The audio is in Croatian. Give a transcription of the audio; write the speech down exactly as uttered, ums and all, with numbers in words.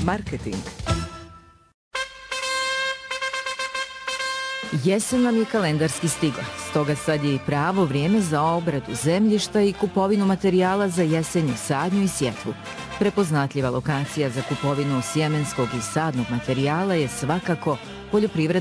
Marketing. Jesen nam je kalendarski stigla, stoga sad je i pravo vrijeme za obradu zemljišta i kupovinu materijala za jesenju sadnju i sjetvu. Prepoznatljiva lokacija za kupovinu sjemenskog i sadnog materijala je svakako poljoprivredna